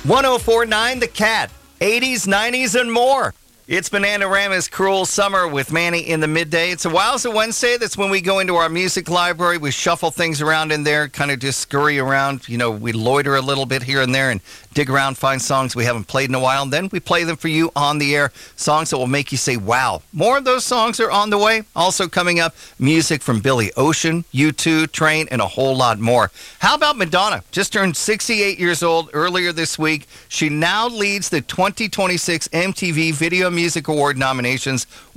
1049 The Cat, 80s, 90s, and more. It's Bananarama's Cruel Summer with Manny in the midday. It's a Wowza Wednesday. That's when we go into our music library. We shuffle things around in there, kind of just scurry around. You know, we loiter a little bit here and there and dig around, find songs we haven't played in a while. And then we play them for you on the air, songs that will make you say, wow. More of those songs are on the way. Also coming up, music from Billy Ocean, U2, Train, and a whole lot more. How about Madonna? Just turned 68 years old earlier this week. She now leads the 2026 MTV Video Music Award nominations